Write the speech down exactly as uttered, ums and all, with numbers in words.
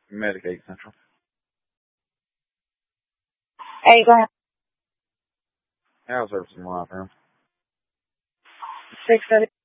Medicaid Central. Hey, go ahead. House service in the live room. Six thirty.